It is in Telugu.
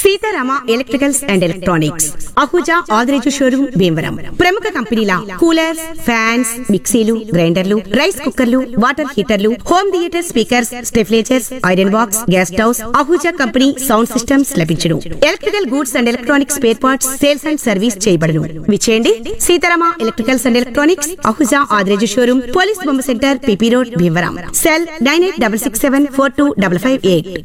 Sitarama electricals and electronics, Ahuja Adireju showroom Bhimavaram. ప్రముఖ కంపెనీల కూలర్స్, ఫ్యాన్స్, మిక్సీలు, గ్రైండర్లు, రైస్ కుక్కర్లు, water హీటర్లు, home theatre speakers, స్టెఫ్లేజర్స్, iron box, gas stoves, Ahuja company sound systems లభించును. Electrical goods and electronics spare parts sales and service చేయబడును. విచేయండి Sitarama electricals and electronics, Ahuja Adireju showroom, police బొమ్మ centre, PP road, Bhimavaram. Cell 9866742558.